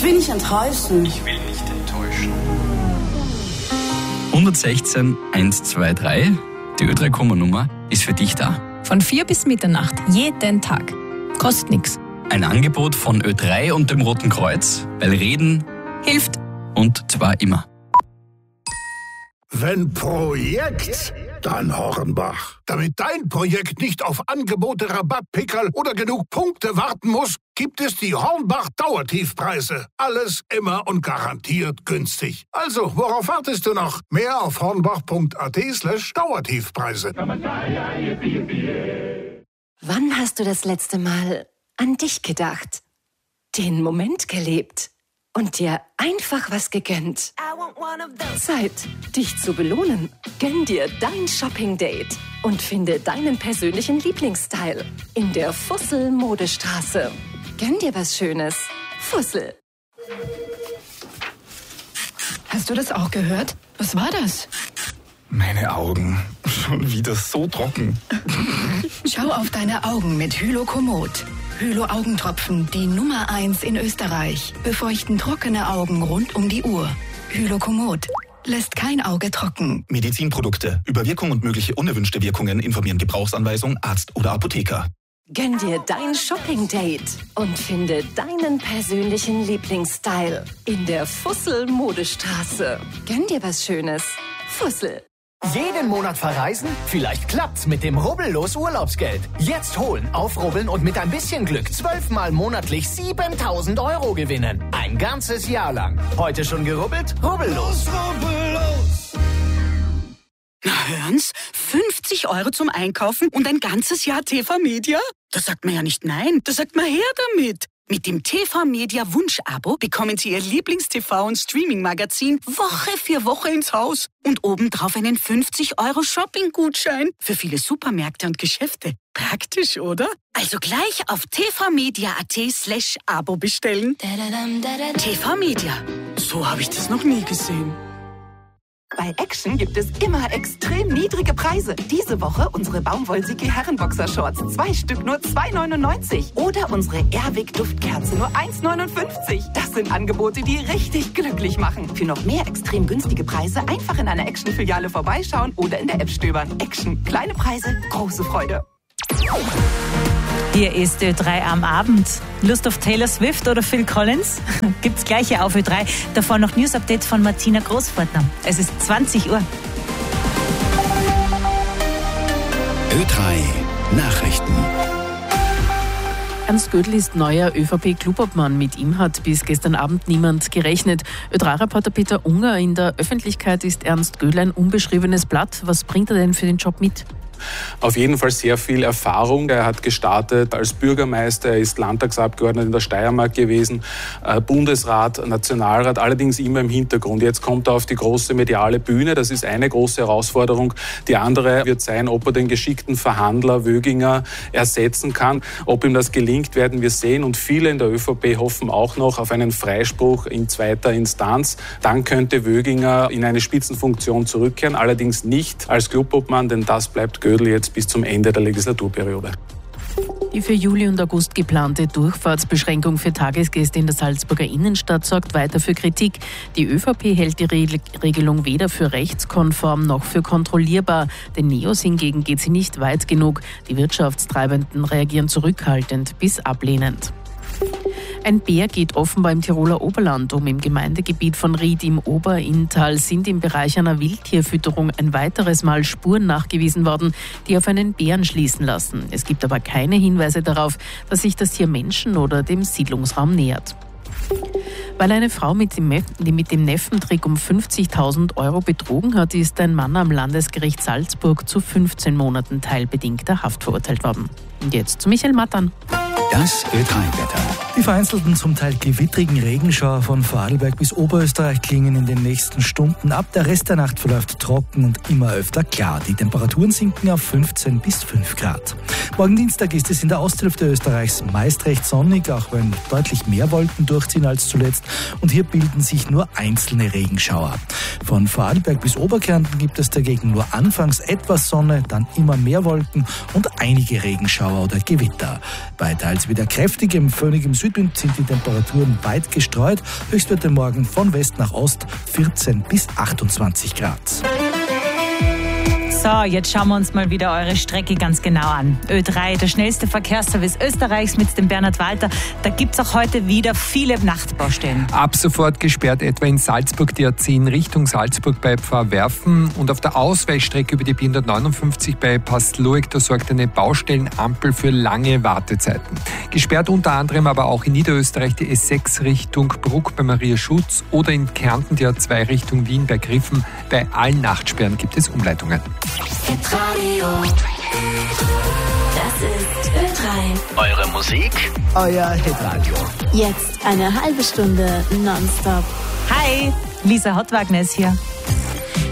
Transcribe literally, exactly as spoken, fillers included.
will nicht enttäuschen. Ich will nicht enttäuschen. hundertsechzehn hundertzweiundzwanzig, die Ö drei Komma-Nummer ist für dich da. Von vier bis Mitternacht, jeden Tag. Kostet nix. Ein Angebot von Ö drei und dem Roten Kreuz, weil Reden hilft und zwar immer. Wenn Projekt, dann Hornbach. Damit dein Projekt nicht auf Angebote, Rabattpickerl oder genug Punkte warten muss, gibt es die Hornbach Dauertiefpreise. Alles immer und garantiert günstig. Also, worauf wartest du noch? Mehr auf hornbach.at slash Dauertiefpreise. Wann hast du das letzte Mal an dich gedacht? Den Moment gelebt? Und dir einfach was gegönnt. Zeit, dich zu belohnen. Gönn dir dein Shopping-Date und finde deinen persönlichen Lieblingsstyle in der Fussel-Modestraße. Gönn dir was Schönes. Fussel. Hast du das auch gehört? Was war das? Meine Augen. Schon wieder so trocken. Schau auf deine Augen mit Hylokomod. Hylo-Augentropfen, die Nummer eins in Österreich. Befeuchten trockene Augen rund um die Uhr. Hylokomod. Lässt kein Auge trocken. Medizinprodukte. Über Wirkung und mögliche unerwünschte Wirkungen informieren Gebrauchsanweisung, Arzt oder Apotheker. Gönn dir dein Shopping-Date und finde deinen persönlichen Lieblingsstyle in der Fussel-Modestraße. Gönn dir was Schönes. Fussel. Jeden Monat verreisen? Vielleicht klappt's mit dem Rubbellos Urlaubsgeld. Jetzt holen, aufrubbeln und mit ein bisschen Glück zwölfmal monatlich siebentausend Euro gewinnen. Ein ganzes Jahr lang. Heute schon gerubbelt? Rubbellos. Rubbellos. Na hören's, fünfzig Euro zum Einkaufen und ein ganzes Jahr T V Media? Da sagt man ja nicht nein, da sagt man her damit. Mit dem T V Media Wunsch-Abo bekommen Sie Ihr Lieblings-T V- und Streaming-Magazin Woche für Woche ins Haus und obendrauf einen fünfzig Euro Shopping-Gutschein für viele Supermärkte und Geschäfte. Praktisch, oder? Also gleich auf tvmedia.at slash Abo bestellen. T V Media. So habe ich das noch nie gesehen. Bei Action gibt es immer extrem niedrige Preise. Diese Woche unsere Baumwollsiki Herrenboxer-Shorts. Zwei Stück nur zwei neunundneunzig. Oder unsere Airwick Duftkerze nur eins neunundfünfzig. Das sind Angebote, die richtig glücklich machen. Für noch mehr extrem günstige Preise einfach in einer Action-Filiale vorbeischauen oder in der App stöbern. Action. Kleine Preise, große Freude. Hier ist Ö drei am Abend. Lust auf Taylor Swift oder Phil Collins? Gibt's gleich hier auf Ö drei. Davor noch News-Update von Martina Großfortner. Es ist zwanzig Uhr. Ö drei Nachrichten. Ernst Gödel ist neuer ÖVP-Clubobmann. Mit ihm hat bis gestern Abend niemand gerechnet. Ö drei Reporter Peter Unger: In der Öffentlichkeit ist Ernst Gödel ein unbeschriebenes Blatt. Was bringt er denn für den Job mit? Auf jeden Fall sehr viel Erfahrung. Er hat gestartet als Bürgermeister, er ist Landtagsabgeordneter in der Steiermark gewesen, Bundesrat, Nationalrat, allerdings immer im Hintergrund. Jetzt kommt er auf die große mediale Bühne, das ist eine große Herausforderung. Die andere wird sein, ob er den geschickten Verhandler Wöginger ersetzen kann. Ob ihm das gelingt, werden wir sehen. Und viele in der ÖVP hoffen auch noch auf einen Freispruch in zweiter Instanz. Dann könnte Wöginger in eine Spitzenfunktion zurückkehren, allerdings nicht als Clubobmann, denn das bleibt Gödel jetzt bis zum Ende der Legislaturperiode. Die für Juli und August geplante Durchfahrtsbeschränkung für Tagesgäste in der Salzburger Innenstadt sorgt weiter für Kritik. Die ÖVP hält die Re- Regelung weder für rechtskonform noch für kontrollierbar. Den Neos hingegen geht sie nicht weit genug. Die Wirtschaftstreibenden reagieren zurückhaltend bis ablehnend. Ein Bär geht offenbar im Tiroler Oberland um. Im Gemeindegebiet von Ried im Oberinntal sind im Bereich einer Wildtierfütterung ein weiteres Mal Spuren nachgewiesen worden, die auf einen Bären schließen lassen. Es gibt aber keine Hinweise darauf, dass sich das Tier Menschen oder dem Siedlungsraum nähert. Weil eine Frau mit dem, mit dem Neffentrick um fünfzigtausend Euro betrogen hat, ist ein Mann am Landesgericht Salzburg zu fünfzehn Monaten teilbedingter Haft verurteilt worden. Und jetzt zu Michael Mattern. Das Ö drei Wetter. Die vereinzelten, zum Teil gewittrigen Regenschauer von Vorarlberg bis Oberösterreich klingen in den nächsten Stunden ab. Der Rest der Nacht verläuft trocken und immer öfter klar. Die Temperaturen sinken auf fünfzehn bis fünf Grad. Morgen Dienstag ist es in der Osthälfte Österreichs meist recht sonnig, auch wenn deutlich mehr Wolken durchziehen als zuletzt. Und hier bilden sich nur einzelne Regenschauer. Von Vorarlberg bis Oberkärnten gibt es dagegen nur anfangs etwas Sonne, dann immer mehr Wolken und einige Regenschauer oder Gewitter. Bei teils wieder kräftigem, föhnigem Südwind sind die Temperaturen weit gestreut. Höchstwerte morgen von West nach Ost vierzehn bis achtundzwanzig Grad. So, jetzt schauen wir uns mal wieder eure Strecke ganz genau an. Ö drei, der schnellste Verkehrsservice Österreichs mit dem Bernhard Walter. Da gibt es auch heute wieder viele Nachtbaustellen. Ab sofort gesperrt etwa in Salzburg die A zehn Richtung Salzburg bei Pfarrwerfen und auf der Ausweichstrecke über die B hundertneunundfünfzig bei Pastloik, da sorgt eine Baustellenampel für lange Wartezeiten. Gesperrt unter anderem aber auch in Niederösterreich die S sechs Richtung Bruck bei Maria Schutz oder in Kärnten die A zwei Richtung Wien bei Griffen. Bei allen Nachtsperren gibt es Umleitungen. Hitradio. Das ist Ö drei. Eure Musik, euer Hitradio. Jetzt eine halbe Stunde nonstop. Hi, Lisa Hottwagner ist hier.